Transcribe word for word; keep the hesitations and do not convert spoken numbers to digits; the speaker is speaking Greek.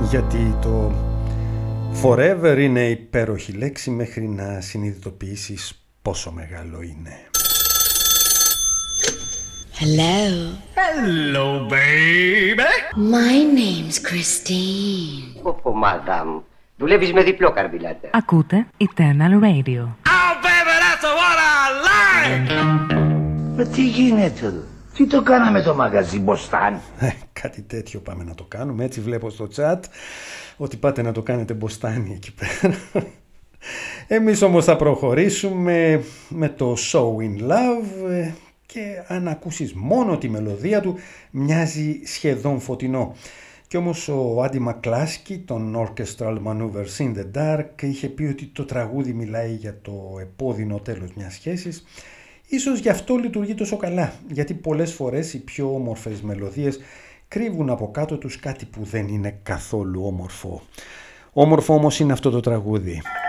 Γιατί το forever είναι υπέροχη λέξη μέχρι να συνειδητοποιήσεις πόσο μεγάλο είναι. Hello. Hello, baby. My name's Christine. Ωπω, madame. Δουλεύεις με διπλό καρμπιλάτερ. Ακούτε Eternal Radio. Oh, baby, that's what I like. Μα τι γίνεται εδώ? Τι το κάναμε το μαγαζί Μποστάν? Ε, κάτι τέτοιο πάμε να το κάνουμε. Έτσι βλέπω στο chat ότι πάτε να το κάνετε μποστάνι εκεί πέρα. Εμείς όμως θα προχωρήσουμε με το So In Love και αν ακούσεις μόνο τη μελωδία του μοιάζει σχεδόν φωτεινό. Κι όμως ο Άντι Μακλάσκι των Orchestral Maneuvers in the Dark είχε πει ότι το τραγούδι μιλάει για το επώδυνο τέλος μιας σχέσης. Ίσως γι' αυτό λειτουργεί τόσο καλά, γιατί πολλές φορές οι πιο όμορφες μελωδίες κρύβουν από κάτω τους κάτι που δεν είναι καθόλου όμορφο. Όμορφο όμως είναι αυτό το τραγούδι.